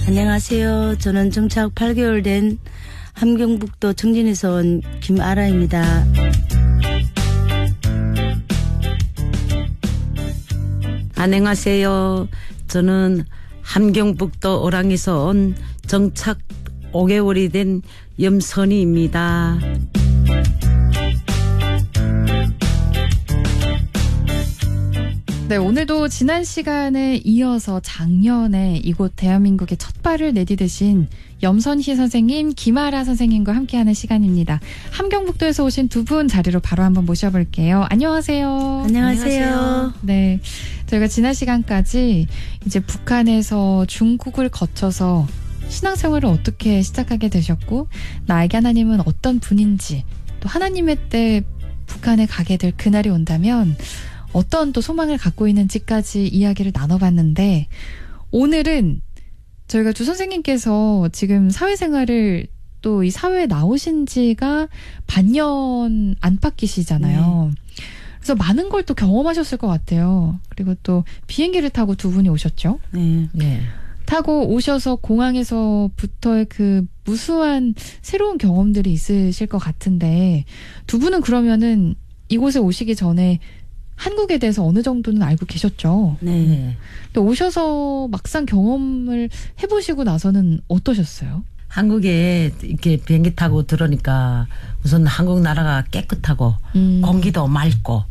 안녕하세요. 저는 정착 8개월 된 함경북도 청진에서 온 김아라입니다. 안녕하세요. 저는 함경북도 오랑에서 온 정착 5개월이 된 염선희입니다. 네, 오늘도 지난 시간에 이어서 작년에 이곳 대한민국의 첫 발을 내디디신 염선희 선생님, 김아라 선생님과 함께하는 시간입니다. 함경북도에서 오신 두 분 자리로 바로 한번 모셔볼게요. 안녕하세요. 안녕하세요. 네, 저희가 지난 시간까지 이제 북한에서 중국을 거쳐서 신앙생활을 어떻게 시작하게 되셨고, 나에게 하나님은 어떤 분인지, 또 하나님의 때 북한에 가게 될 그날이 온다면 어떤 또 소망을 갖고 있는지까지 이야기를 나눠봤는데, 오늘은 저희가 주 선생님께서 지금 사회생활을 또 이 사회에 나오신 지가 반년 안팎이시잖아요. 네. 그래서 많은 걸 또 경험하셨을 것 같아요. 그리고 또 비행기를 타고 두 분이 오셨죠? 네. 네. 타고 오셔서 공항에서부터의 그 무수한 새로운 경험들이 있으실 것 같은데, 두 분은 그러면은 이곳에 오시기 전에 한국에 대해서 어느 정도는 알고 계셨죠? 네. 근데 오셔서 막상 경험을 해보시고 나서는 어떠셨어요? 한국에 이렇게 비행기 타고 들어오니까 우선 한국 나라가 깨끗하고 공기도 맑고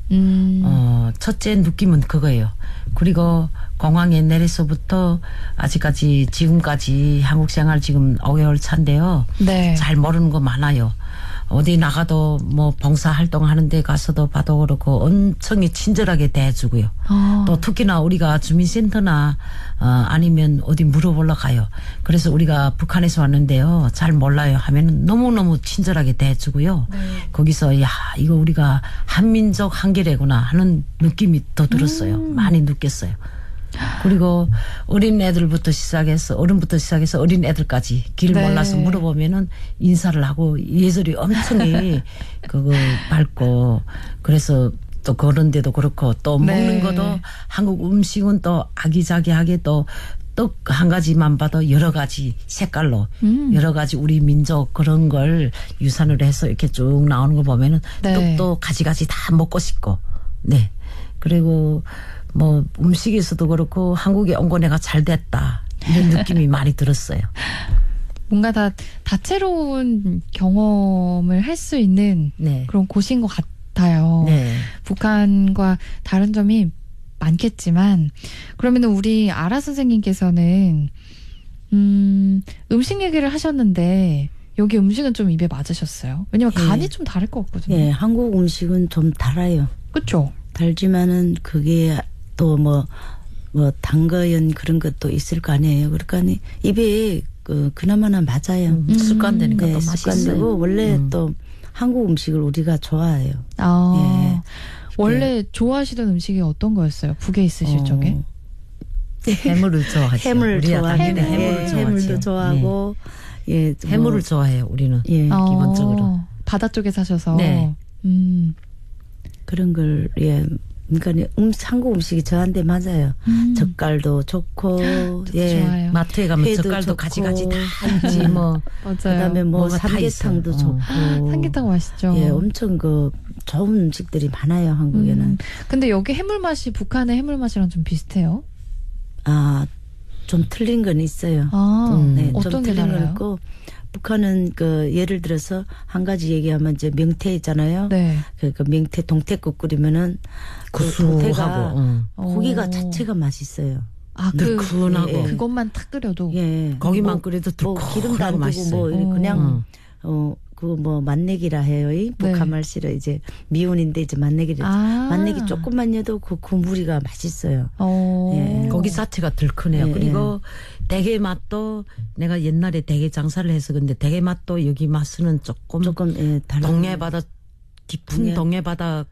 첫째 느낌은 그거예요. 그리고 공항에 내려서부터 아직까지 지금까지 한국 생활 지금 5개월 차인데요. 네. 잘 모르는 거 많아요. 어디 나가도 뭐 봉사활동 하는 데 가서도 봐도 그렇고 엄청 친절하게 대해주고요. 또 특히나 우리가 주민센터나 아니면 어디 물어보러 가요. 그래서 우리가 북한에서 왔는데요. 잘 몰라요 하면 너무너무 친절하게 대해주고요. 네. 거기서 야 이거 우리가 한민족 한계래구나 하는 느낌이 더 들었어요. 많이 느꼈어요. 그리고 어린 애들부터 시작해서 어른부터 시작해서 어린 애들까지 길 네. 몰라서 물어보면은 인사를 하고 예절이 엄청히 그거 밝고, 그래서 또 그런 데도 그렇고 또 네. 먹는 것도 한국 음식은 또 아기자기하게 또 떡 한 가지만 봐도 여러 가지 색깔로 여러 가지 우리 민족 그런 걸 유산으로 해서 이렇게 쭉 나오는 거 보면은 네. 떡도 가지가지 다 먹고 싶고, 네. 그리고 뭐 음식에서도 그렇고 한국에 온 거 내가 잘 됐다 이런 느낌이 많이 들었어요. 뭔가 다 다채로운 경험을 할 수 있는 네. 그런 곳인 것 같아요. 네. 북한과 다른 점이 많겠지만, 그러면 우리 아라 선생님께서는 음식 얘기를 하셨는데 여기 음식은 좀 입에 맞으셨어요? 왜냐면 예. 간이 좀 다를 것 같거든요. 예, 한국 음식은 좀 달아요. 그렇죠? 달지만은 그게 또 뭐 단거연 그런 것도 있을 거 아니에요. 그러니까 입에 그나마나 맞아요. 습관되니까 네, 또 맛있어요. 습관되고 원래 또 한국 음식을 우리가 좋아해요. 아, 예. 원래 좋아하시던 음식이 어떤 거였어요? 북에 있으실 적에? 해물을 좋아하죠. 해물 우리가 좋아해요. 당연히 해물을 좋아하죠. 해물도 좋아하고, 예, 해물을 좋아해요. 우리는. 예, 기본적으로. 바다 쪽에 사셔서. 네. 그런 걸, 예. 그러니까 한국 음식이 저한테 맞아요. 젓갈도 좋고, 예. 좋아요. 마트에 가면 회도 젓갈도 좋고. 가지가지 다 있지 뭐. 맞아요. 그다음에 뭐 뭐가 다 삼계탕도 있어요. 좋고. 삼계탕 맛있죠. 예, 엄청 좋은 음식들이 많아요, 한국에는. 근데 여기 해물 맛이 북한의 해물 맛이랑 좀 비슷해요? 아, 좀 틀린 건 있어요. 네, 어떤 좀 게 틀린 건 달라요? 있고, 북한은 예를 들어서 한 가지 얘기하면 이제 명태 있잖아요. 네. 그 명태 동태국 끓이면은 그 동태가 고기가 자체가 맛있어요. 아, 늘큰하고. 예. 그것만 탁 끓여도. 예. 거기만 끓여도 기름도 안 두고 맛있어요. 이렇게 그냥 맛내기라 해요. 이 네. 북한 말씨로 이제 미운인데 이제 맛내기를. 맛내기 조금만 넣어도 그 무리가 맛있어요. 예. 고기 자체가 덜 크네요. 예. 그리고 대게 맛도 내가 옛날에 대게 장사를 해서 근데 대게 맛도 여기 맛은 조금 예, 달라. 동해바다 깊은 동해바다